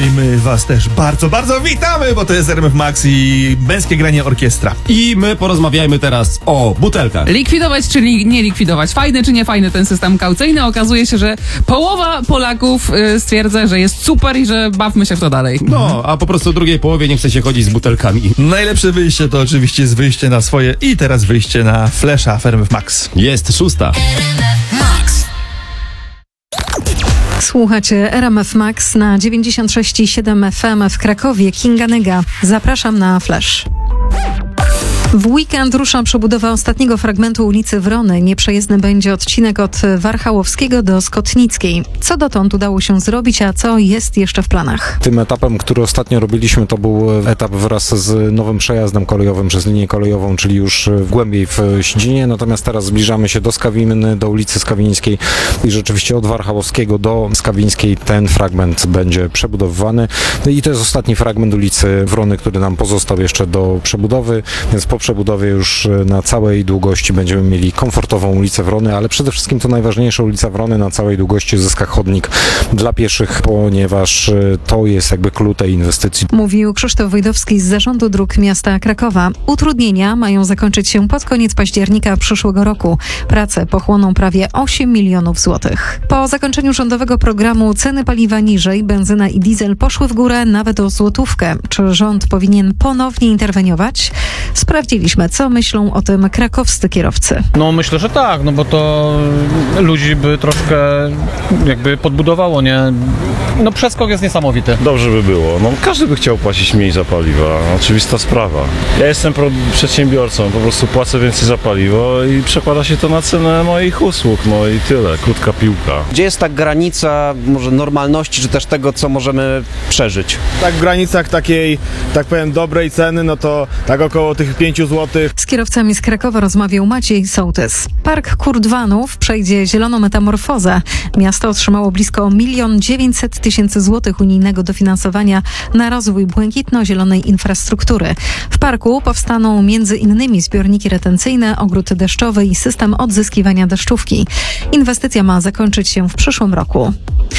i my was też bardzo, bardzo witamy, bo to jest RMF Max i męskie granie orkiestra. I my porozmawiajmy teraz o butelkach. Likwidować czy nie likwidować? Fajny czy nie fajny ten system kaucyjny? Okazuje się, że połowa Polaków stwierdza, że jest super i że bawmy się w to dalej. No, a po prostu w drugiej połowie nie chce się chodzić z butelkami. Najlepsze wyjście to oczywiście jest wyjście na swoje i teraz wyjście na Flesza w RMF Max. Jest 6. Słuchacie RMF Max na 96,7 FM w Krakowie. Kinga Nyga. Zapraszam na Flash. W weekend rusza przebudowa ostatniego fragmentu ulicy Wrony. Nieprzejezdny będzie odcinek od Warchałowskiego do Skotnickiej. Co dotąd udało się zrobić, a co jest jeszcze w planach? Tym etapem, który ostatnio robiliśmy, to był etap wraz z nowym przejazdem kolejowym przez linię kolejową, czyli już głębiej w Śdzinie. Natomiast teraz zbliżamy się do Skawiny, do ulicy Skawińskiej i rzeczywiście od Warchałowskiego do Skawińskiej ten fragment będzie przebudowywany. I to jest ostatni fragment ulicy Wrony, który nam pozostał jeszcze do przebudowy, więc po przebudowie już na całej długości będziemy mieli komfortową ulicę Wrony, ale przede wszystkim to najważniejsza ulica Wrony na całej długości zyska chodnik dla pieszych, ponieważ to jest jakby klucz tej inwestycji. Mówił Krzysztof Wojdowski z Zarządu Dróg Miasta Krakowa. Utrudnienia mają zakończyć się pod koniec października przyszłego roku. Prace pochłoną prawie 8 milionów złotych. Po zakończeniu rządowego programu ceny paliwa niżej, benzyna i diesel poszły w górę nawet o złotówkę. Czy rząd powinien ponownie interweniować? Sprawdziliśmy, co myślą o tym krakowscy kierowcy. No myślę, że tak, no bo to ludzi by troszkę jakby podbudowało, nie? No przeskok jest niesamowity. Dobrze by było. No każdy by chciał płacić mniej za paliwa. Oczywista sprawa. Ja jestem przedsiębiorcą, po prostu płacę więcej za paliwo i przekłada się to na cenę moich usług. No i tyle. Krótka piłka. Gdzie jest ta granica może normalności, czy też tego, co możemy przeżyć? Tak w granicach takiej, tak powiem, dobrej ceny, no to tak około tych 5 zł. Z kierowcami z Krakowa rozmawiał Maciej Sołtys. Park Kurdwanów przejdzie zieloną metamorfozę. Miasto otrzymało blisko 1 900 000 złotych unijnego dofinansowania na rozwój błękitno-zielonej infrastruktury. W parku powstaną m.in. zbiorniki retencyjne, ogród deszczowy i system odzyskiwania deszczówki. Inwestycja ma zakończyć się w przyszłym roku.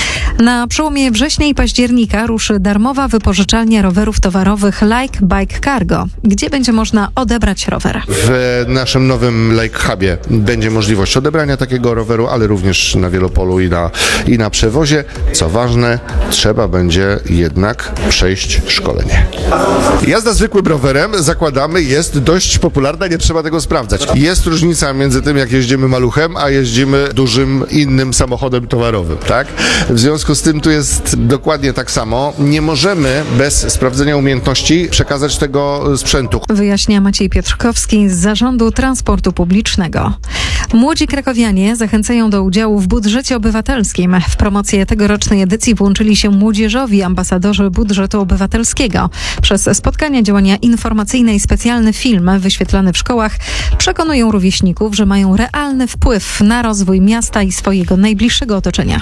Na przełomie września i października ruszy darmowa wypożyczalnia rowerów towarowych Like Bike Cargo, gdzie będzie można odebrać rower. W naszym nowym Like Hubie będzie możliwość odebrania takiego roweru, ale również na Wielopolu i na przewozie. Co ważne, trzeba będzie jednak przejść szkolenie. Jazda zwykłym rowerem, zakładamy, jest dość popularna, nie trzeba tego sprawdzać. Jest różnica między tym, jak jeździmy maluchem, a jeździmy dużym innym samochodem towarowym, tak? W związku z tym tu jest dokładnie tak samo. Nie możemy bez sprawdzenia umiejętności przekazać tego sprzętu. Wyjaśnia Maciej Piotrkowski z Zarządu Transportu Publicznego. Młodzi krakowianie zachęcają do udziału w budżecie obywatelskim. W promocję tegorocznej edycji włączyli się młodzieżowi ambasadorzy budżetu obywatelskiego. Przez spotkania, działania informacyjne i specjalny film wyświetlany w szkołach przekonują rówieśników, że mają realny wpływ na rozwój miasta i swojego najbliższego otoczenia.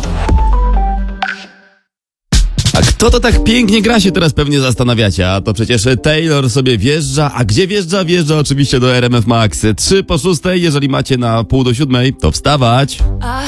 A kto to tak pięknie gra, się teraz pewnie zastanawiacie, a to przecież Taylor sobie wjeżdża, a gdzie wjeżdża? Wjeżdża oczywiście do RMF Max. 3 po 6, jeżeli macie na 6:30, to wstawać.